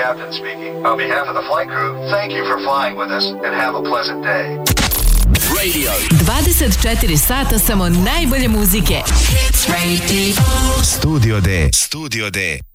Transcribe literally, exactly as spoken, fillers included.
captain speaking. On behalf of the flight crew, thank you for flying with us and have a pleasant day. Radio. dvadeset četiri sata samo najbolje muzike. Hits Radio. Studio D. Studio D.